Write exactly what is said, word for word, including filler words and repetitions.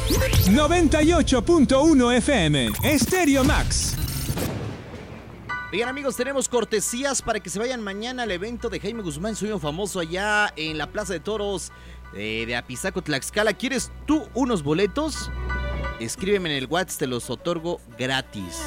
noventa y ocho punto uno F M, Stereo Max. Bien, amigos, tenemos cortesías para que se vayan mañana al evento de Jaime Guzmán, sueño famoso, allá en la Plaza de Toros eh, de Apizaco, Tlaxcala. ¿Quieres tú unos boletos? Escríbeme en el WhatsApp, te los otorgo gratis.